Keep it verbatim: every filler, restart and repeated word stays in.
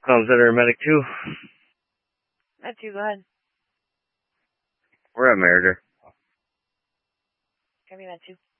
Comes under medic two. Med two, go ahead. We're at Meritor. Give me med two.